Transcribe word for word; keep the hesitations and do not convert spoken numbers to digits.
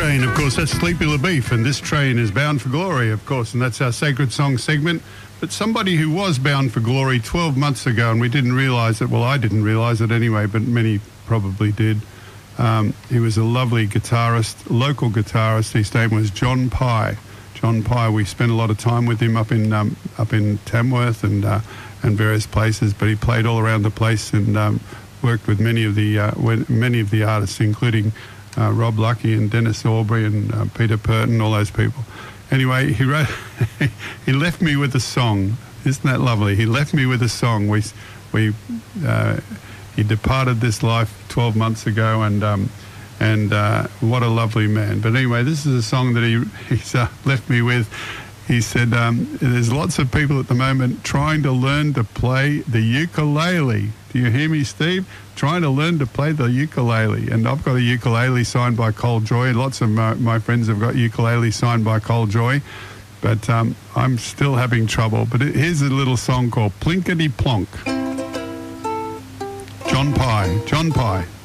Train, of course, that's Sleepy LaBeef, and this train is bound for glory, of course, and that's our Sacred Song segment. But somebody who was bound for glory twelve months ago, and we didn't realise it, well, I didn't realise it anyway, but many probably did. Um, he was a lovely guitarist, local guitarist. His name was John Pye. John Pye, we spent a lot of time with him up in um, up in Tamworth and uh, and various places, but he played all around the place and um, worked with many of the uh, many of the artists, including uh, Rob Lucky and Dennis Aubrey and uh, Peter Purton, all those people. Anyway, he wrote, he left me with a song. Isn't that lovely? He left me with a song. We we uh, he departed this life twelve months ago, and um, and uh, what a lovely man. But anyway, this is a song that he he's uh, left me with. He said, um, there's lots of people at the moment trying to learn to play the ukulele. Do you hear me, Steve? Trying to learn to play the ukulele. And I've got a ukulele signed by Cole Joy. Lots of my, my friends have got ukulele signed by Cole Joy. But um, I'm still having trouble. But it, here's a little song called Plinkety Plonk. John Pye. John Pye.